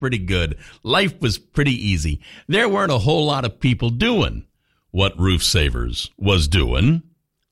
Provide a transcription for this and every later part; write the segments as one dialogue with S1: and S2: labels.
S1: pretty good. Life was pretty easy. There weren't a whole lot of people doing what Roof Savers was doing.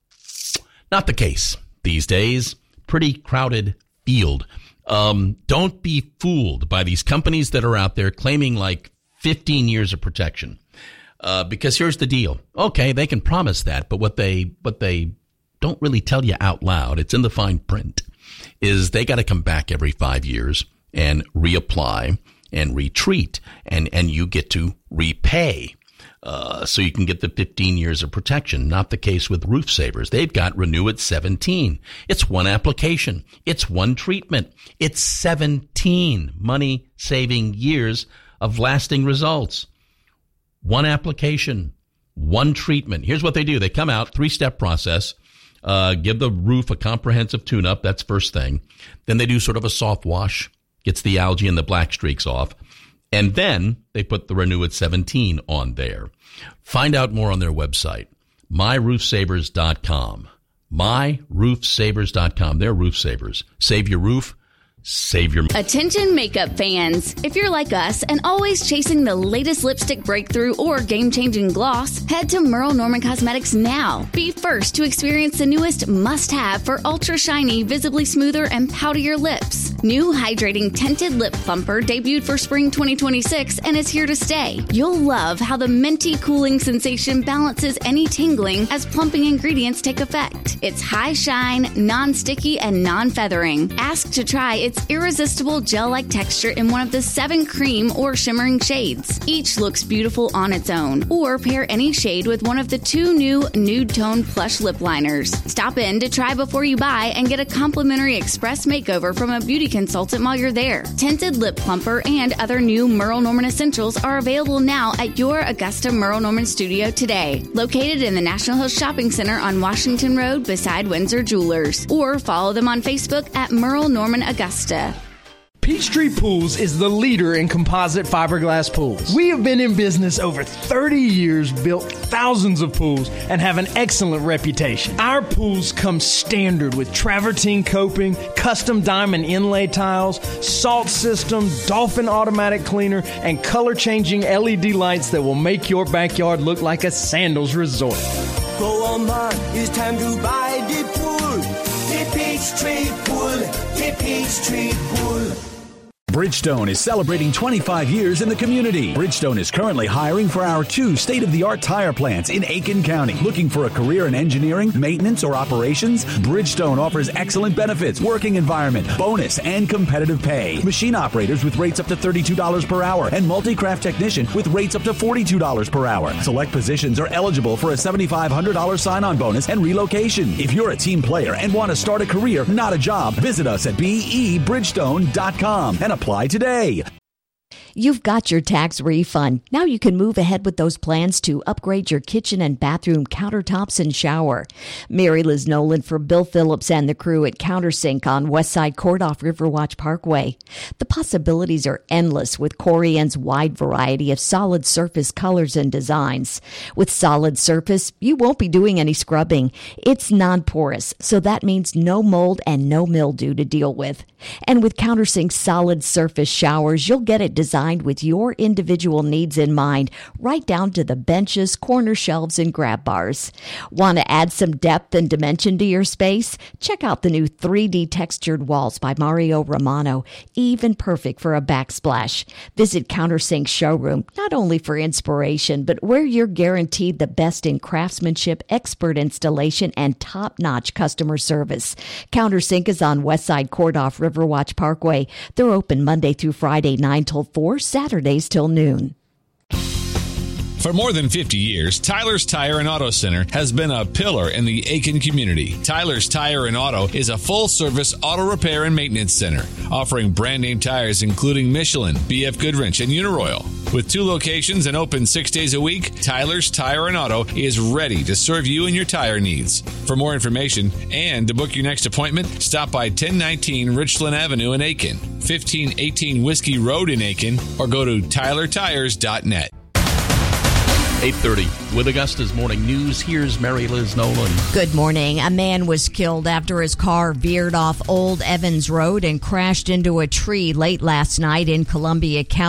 S1: Not the case these days. Pretty crowded field. Don't be fooled by these companies that are out there claiming like 15 years of protection. Because here's the deal. Okay, they can promise that, but what they don't really tell you out loud, it's in the fine print, is they got to come back every 5 years and reapply and retreat, and you get to repay. So you can get the 15 years of protection. Not the case with Roof Savers. They've got Renew at 17. It's one application. It's one treatment. It's 17 money-saving years of lasting results. One application, one treatment. Here's what they do. They come out, 3-step process, give the roof a comprehensive tune-up. That's first thing. Then they do sort of a soft wash, gets the algae and the black streaks off. And then they put the Renew at 17 on there. Find out more on their website, myroofsavers.com. myroofsavers.com. They're Roof Savers. Save your roof. Save your money.
S2: Attention makeup fans. If you're like us and always chasing the latest lipstick breakthrough or game-changing gloss, head to Merle Norman Cosmetics now. Be first to experience the newest must-have for ultra-shiny, visibly smoother, and poutier lips. New hydrating tinted lip plumper debuted for spring 2026 and is here to stay. You'll love how the minty cooling sensation balances any tingling as plumping ingredients take effect. It's high shine, non-sticky, and non-feathering. Ask to try its irresistible gel-like texture in one of the 7 cream or shimmering shades. Each looks beautiful on its own. Or pair any shade with one of the 2 new nude tone plush lip liners. Stop in to try before you buy and get a complimentary express makeover from a beauty consultant while you're there. Tinted lip plumper and other new Merle Norman essentials are available now at your Augusta Merle Norman studio today. Located in the National Hills Shopping Center on Washington Road beside Windsor Jewelers. Or follow them on Facebook at Merle Norman Augusta.
S3: Peachtree Pools is the leader in composite fiberglass pools. We have been in business over 30 years, built thousands of pools, and have an excellent reputation. Our pools come standard with travertine coping, custom diamond inlay tiles, salt system, Dolphin automatic cleaner, and color-changing LED lights that will make your backyard look like a sandals resort.
S4: Go on, man, it's time to buy the pool. The Peachtree Pool, the Peachtree Pool.
S5: Bridgestone is celebrating 25 years in the community. Bridgestone is currently hiring for our 2 state-of-the-art tire plants in Aiken County. Looking for a career in engineering, maintenance, or operations? Bridgestone offers excellent benefits, working environment, bonus, and competitive pay. Machine operators with rates up to $32 per hour and multi-craft technician with rates up to $42 per hour. Select positions are eligible for a $7,500 sign-on bonus and relocation. If you're a team player and want to start a career, not a job, visit us at bebridgestone.com and apply today.
S6: You've got your tax refund. Now you can move ahead with those plans to upgrade your kitchen and bathroom countertops and shower. Mary Liz Nolan for Bill Phillips and the crew at Countersink on Westside Court off Riverwatch Parkway. The possibilities are endless with Corian's wide variety of solid surface colors and designs. With solid surface, you won't be doing any scrubbing. It's non-porous, so that means no mold and no mildew to deal with. And with Countersink's solid surface showers, you'll get it designed with your individual needs in mind, right down to the benches, corner shelves, and grab bars. Want to add some depth and dimension to your space? Check out the new 3D textured walls by Mario Romano, even perfect for a backsplash. Visit Countersink's showroom, not only for inspiration, but where you're guaranteed the best in craftsmanship, expert installation, and top-notch customer service. Countersink is on Westside Court off Riverwatch Parkway. They're open Monday through Friday, 9 till 4, Saturdays till noon.
S7: For more than 50 years, Tyler's Tire and Auto Center has been a pillar in the Aiken community. Tyler's Tire and Auto is a full-service auto repair and maintenance center, offering brand-name tires including Michelin, BF Goodwrench, and Uniroyal. With 2 locations and open 6 days a week, Tyler's Tire and Auto is ready to serve you and your tire needs. For more information and to book your next appointment, stop by 1019 Richland Avenue in Aiken, 1518 Whiskey Road in Aiken, or go to tylertires.net.
S1: 8:30 with Augusta's Morning News. Here's Mary Liz Nolan.
S6: Good morning. A man was killed after his car veered off Old Evans Road and crashed into a tree late last night in Columbia County.